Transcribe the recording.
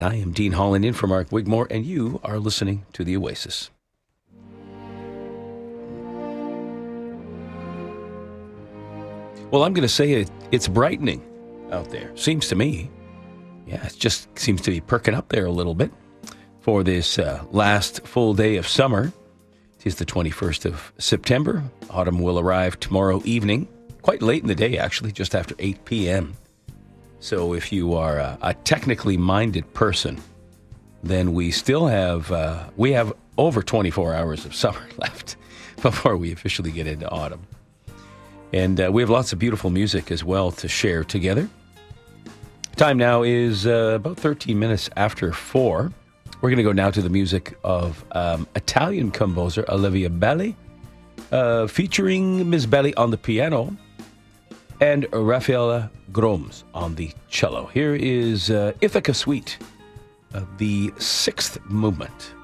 I am Dean Holland in for Mark Wigmore, and you are listening to The Oasis. Well, I'm going to say it's brightening out there. Seems to me. Yeah, it just seems to be perking up there a little bit for this last full day of summer. It is the 21st of September. Autumn will arrive tomorrow evening, quite late in the day, actually, just after 8 p.m. So if you are a technically minded person, then we still have over 24 hours of summer left before we officially get into autumn. And we have lots of beautiful music as well to share together. Time now is about 13 minutes after 4. We're going to go now to the music of Italian composer Olivia Belli, featuring Ms. Belli on the piano and Raffaella Groms on the cello. Here is Ithaca Suite, the 6th movement.